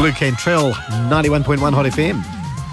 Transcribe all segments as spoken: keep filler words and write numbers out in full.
Blue Cantrell, ninety-one point one Hot F M.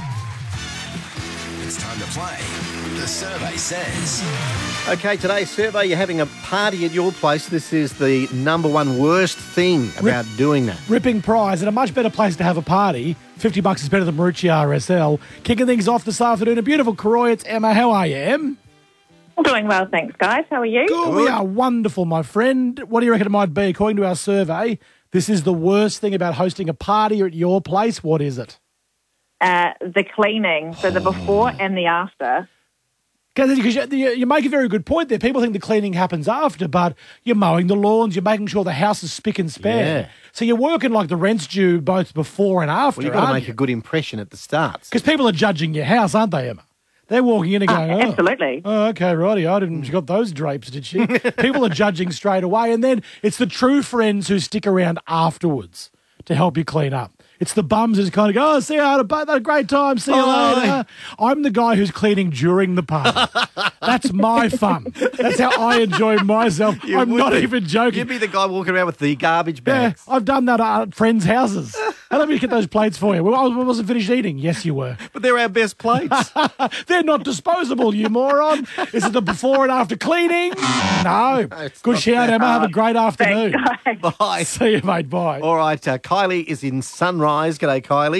It's time to play. The survey says. Okay, today's survey, you're having a party at your place. This is the number one worst thing about Rip- doing that. Ripping prize and a much better place to have a party. fifty bucks is better than Marucci R S L. Kicking things off this afternoon, a beautiful Karoy. It's Emma. How are you, Em? I'm doing well, thanks, guys. How are you? Good. We are wonderful, my friend. What do you reckon it might be? According to our survey, this is the worst thing about hosting a party at your place. What is it? Uh, the cleaning, so the before and the after. Because you, you make a very good point there. People think the cleaning happens after, but you're mowing the lawns, you're making sure the house is spick and span. Yeah. So you're working like the rent's due both before and after, Well, you've got to aren't make you? a good impression at the start. Because people are judging your house, aren't they, Emma? They're walking in and going, Uh, oh, absolutely. oh, okay, righty. I didn't. She got those drapes, did she? People are judging straight away. And then it's the true friends who stick around afterwards to help you clean up. It's the bums who's kind of go, oh, see you, I had a, had a great time, see you Bye. later. I'm the guy who's cleaning during the party. That's my fun. That's how I enjoy myself. You I'm would not be. even joking. You'd be the guy walking around with the garbage Yeah, bags. I've done that at friends' houses. How let me get those plates for you? Well, I wasn't finished eating. Yes, you were. But they're our best plates. They're not disposable, you moron. Is it the before and after cleaning? No. it's Good not shout, Emma. Have a great afternoon. Thanks, guys. Bye. See you, mate. Bye. All right, uh, Kylie is in Sunrise. G'day, Kylie.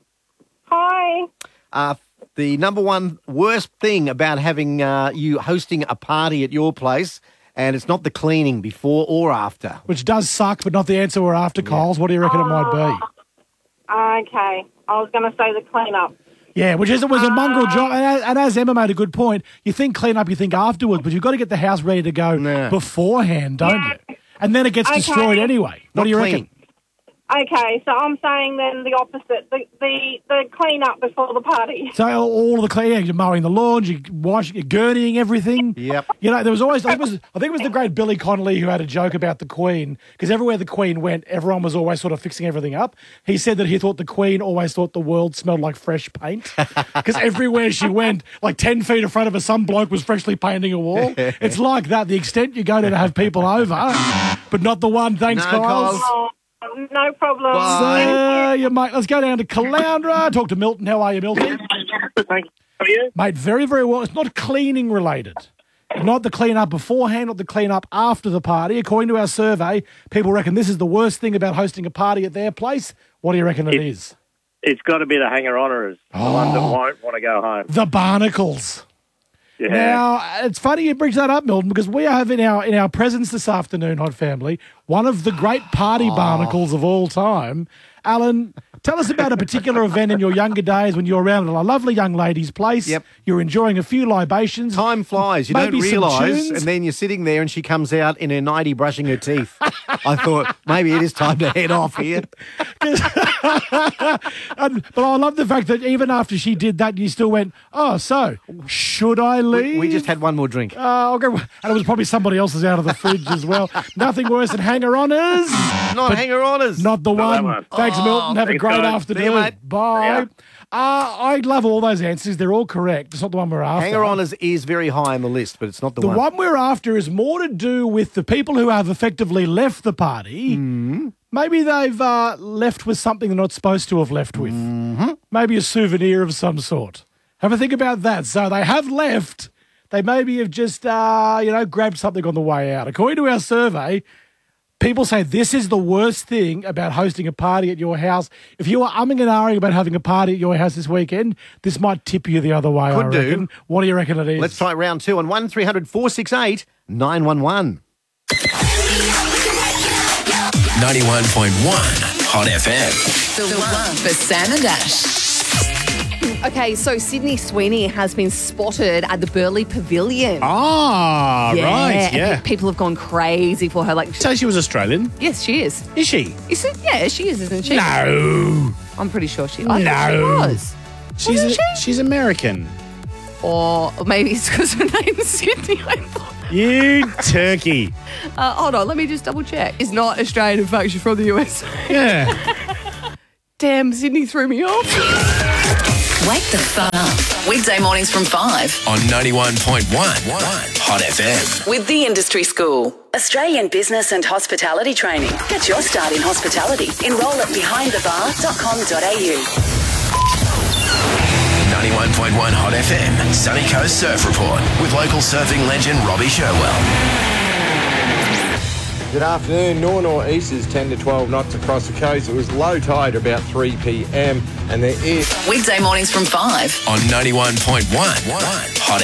Hi. Uh, the number one worst thing about having uh, you hosting a party at your place, and it's not the cleaning before or after. Which does suck, but not the answer we're after, Coles. What do you reckon it might be? Okay, I was going to say the clean-up. Yeah, which is, it was a mongrel job. And as, and as Emma made a good point, you think clean up, you think afterwards, but you've got to get the house ready to go Nah. beforehand, don't you? And then it gets Okay. destroyed anyway. What Not do you clean. reckon? Okay, so I'm saying then the opposite, the the, the clean-up before the party. So all of the cleaning, you're mowing the lawns, you're washing, you're gurneying everything. Yep. You know, there was always, I think it was, I think it was the great Billy Connolly who had a joke about the Queen, because everywhere the Queen went, everyone was always sort of fixing everything up. He said that he thought the Queen always thought the world smelled like fresh paint, because everywhere she went, like ten feet in front of her, some bloke was freshly painting a wall. It's like that, the extent you go to to have people over, but not the one. Thanks, No, Kyles. Kyles. Oh, no problem. Bye. So, you mate, let's go down to Caloundra. Talk to Milton. How are you, Milton? Thank you. How are you? Mate, very, very well. It's not cleaning related. Not the clean up beforehand, not the clean up after the party. According to our survey, people reckon this is the worst thing about hosting a party at their place. What do you reckon it It- is? It's got to be the hanger-oners, the ones that won't want to go home. The barnacles. Yeah. Now, it's funny you bring that up, Milton, because we have in our in our presence this afternoon, Hot Family, one of the great party barnacles of all time. Alan, tell us about a particular event in your younger days when you were around at a lovely young lady's place. Yep. You were enjoying a few libations. Time flies. You Maybe don't some realise, tunes. and then you're sitting there and she comes out in her nightie brushing her teeth. I thought, maybe it is time to head off here. And, but I love the fact that even after she did that, you still went, oh, so, should I leave? We, we just had one more drink. Uh, I'll go, and it was probably somebody else's out of the fridge as well. Nothing worse than hanger-oners. Not hanger-oners. Not the Not that one. one. Thanks, Oh, Milton. Have a thanks, great guys. afternoon. See you, mate. Bye. Yeah. Uh, I love all those answers. They're all correct. It's not the one we're after. Hanger-oners is very high on the list, but it's not the, The one. one we're after is more to do with the people who have effectively left the party. Mm-hmm. Maybe they've uh, left with something they're not supposed to have left with. Mm-hmm. Maybe a souvenir of some sort. Have a think about that. So they have left. They maybe have just, uh, you know, grabbed something on the way out. According to our survey, people say this is the worst thing about hosting a party at your house. If you are umming and ahhing about having a party at your house this weekend, this might tip you the other way, Could I do. reckon. What do you reckon it is? Let's try round two on one three hundred four six eight nine one one. ninety-one point one Hot F M. The one for Sam and Ash. Okay, so Sydney Sweeney has been spotted at the Burleigh Pavilion. Ah, right, and yeah. pe- people have gone crazy for her. Like, So she was Australian. yes, she is. Is she? Is it? Yeah, she is, isn't she? No. I'm pretty sure she. I thought she No. was. She's Wasn't a, she's American. Or maybe it's because her name's Sydney. I thought. You turkey. Uh, hold on, let me just double check. It's not Australian. In fact, she's from the U S A. Yeah. Damn, Sydney threw me off. Wake the fun up Weekday mornings from five. On ninety-one point one Hot F M. With the Industry School. Australian business and hospitality training. Get your start in hospitality. Enroll at behind the bar dot com dot a u. ninety-one point one Hot F M. Sunny Coast Surf Report with local surfing legend Robbie Sherwell. Good afternoon. North northeast is ten to twelve knots across the coast. It was low tide about three p m and there is... Weekday mornings from five. On ninety-one point one Hot